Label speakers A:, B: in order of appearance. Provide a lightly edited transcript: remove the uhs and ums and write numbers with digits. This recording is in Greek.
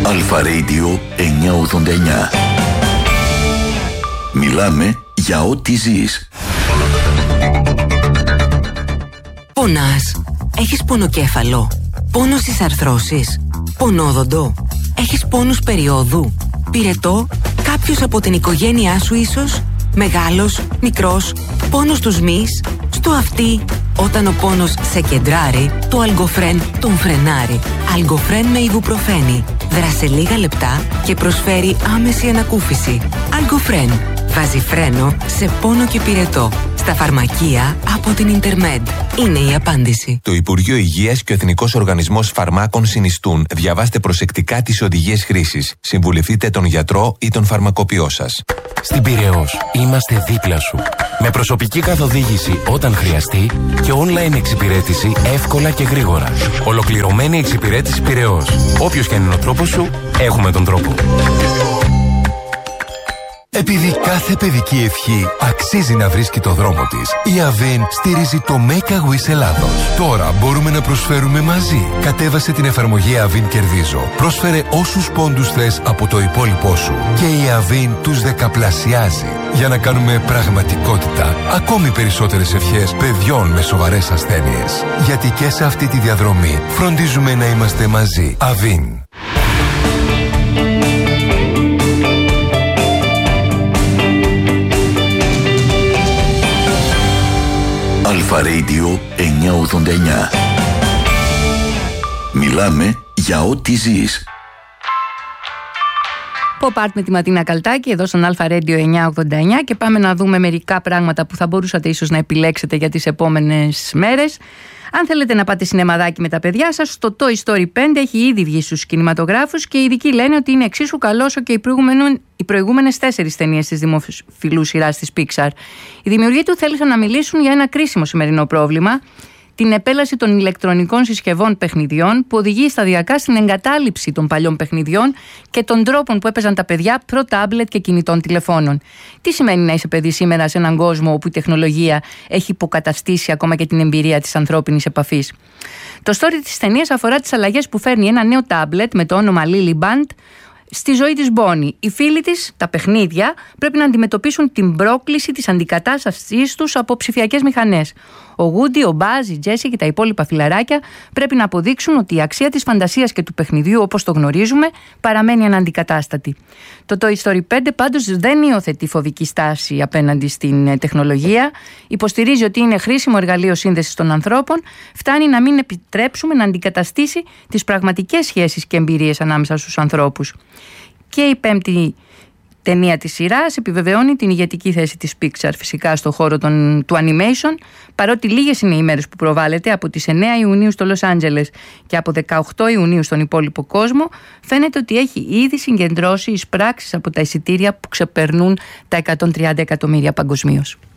A: Αλφα Radio 989. Μιλάμε για ό,τι ζεις.
B: Πονάς? Έχεις πονοκέφαλο? Πόνο στις αρθρώσεις? Πονόδοντο? Έχεις πόνους περιόδου? Πυρετό? Κάποιος από την οικογένειά σου ίσως? Μεγάλος? Μικρός? Πόνος στους μυς? Στο αυτί? Όταν ο πόνος σε κεντράρει, το Αλγκοφρέν τον φρενάρει. Αλγκοφρέν με ιβουπροφένη. Δράσε λίγα λεπτά και προσφέρει άμεση ανακούφιση. Αλγκοφρέν. Βάζει φρένο σε πόνο και πυρετό. Στα φαρμακεία από την Ιντερμέντ. Είναι η απάντηση.
C: Το Υπουργείο Υγείας και ο Εθνικός Οργανισμός Φαρμάκων συνιστούν. Διαβάστε προσεκτικά τις οδηγίες χρήσης. Συμβουλευτείτε τον γιατρό ή τον φαρμακοποιό σας.
D: Στην Πειραιώς είμαστε δίπλα σου. Με προσωπική καθοδήγηση όταν χρειαστεί και online εξυπηρέτηση εύκολα και γρήγορα. Ολοκληρωμένη εξυπηρέτηση Πειραιώς. Όποιος και αν είναι ο τρόπος σου, έχουμε τον τρόπο.
E: Επειδή κάθε παιδική ευχή αξίζει να βρίσκει το δρόμο της, η Avin στηρίζει το Make a Wish Ελλάδος. Τώρα μπορούμε να προσφέρουμε μαζί. Κατέβασε την εφαρμογή Avin Κερδίζω. Πρόσφερε όσους πόντους θες από το υπόλοιπό σου και η Avin τους δεκαπλασιάζει για να κάνουμε πραγματικότητα ακόμη περισσότερες ευχές παιδιών με σοβαρές ασθένειες. Γιατί και σε αυτή τη διαδρομή φροντίζουμε να είμαστε μαζί. Avin.
A: Αλφα Radio 989. Μιλάμε για ό,τι ζεις.
F: Pop Art με τη Ματίνα Καλτάκη εδώ στον Αλφα Radio 989 και πάμε να δούμε μερικά πράγματα που θα μπορούσατε ίσως να επιλέξετε για τις επόμενες μέρες. Αν θέλετε να πάτε σινεμαδάκι με τα παιδιά σας, το Toy Story 5 έχει ήδη βγει στους κινηματογράφους και οι ειδικοί λένε ότι είναι εξίσου καλό όσο και οι προηγούμενες 4 ταινίες της δημοφιλούς σειράς της Pixar. Οι δημιουργοί του θέλησαν να μιλήσουν για ένα κρίσιμο σημερινό πρόβλημα, την επέλαση των ηλεκτρονικών συσκευών παιχνιδιών που οδηγεί σταδιακά στην εγκατάλειψη των παλιών παιχνιδιών και των τρόπων που έπαιζαν τα παιδιά προ-τάμπλετ και κινητών τηλεφώνων. Τι σημαίνει να είσαι παιδί σήμερα σε έναν κόσμο όπου η τεχνολογία έχει υποκαταστήσει ακόμα και την εμπειρία της ανθρώπινης επαφής? Το story της ταινίας αφορά τις αλλαγές που φέρνει ένα νέο τάμπλετ με το όνομα Lily Band στη ζωή της Bonnie. Οι φίλοι της, τα παιχνίδια, πρέπει να αντιμετωπίσουν την πρόκληση της αντικατάστασής τους από ψηφιακές μηχανές. Ο Woody, ο Buzz, η Jessie και τα υπόλοιπα φιλαράκια πρέπει να αποδείξουν ότι η αξία της φαντασίας και του παιχνιδιού όπως το γνωρίζουμε παραμένει αναντικατάστατη. Το Toy Story 5 πάντως δεν υιοθετεί φοβική στάση απέναντι στην τεχνολογία. Υποστηρίζει ότι είναι χρήσιμο εργαλείο σύνδεσης των ανθρώπων. Φτάνει να μην επιτρέψουμε να αντικαταστήσει τις πραγματικές σχέσεις και εμπειρίες ανάμεσα στους ανθρώπους. Και η 5η ταινία της σειράς επιβεβαιώνει την ηγετική θέση της Pixar φυσικά στον χώρο του animation, παρότι λίγες είναι οι ημέρες που προβάλλεται, από τις 9 Ιουνίου στο Λος Άντζελες και από 18 Ιουνίου στον υπόλοιπο κόσμο, φαίνεται ότι έχει ήδη συγκεντρώσει εισπράξεις από τα εισιτήρια που ξεπερνούν τα 130 εκατομμύρια παγκοσμίως.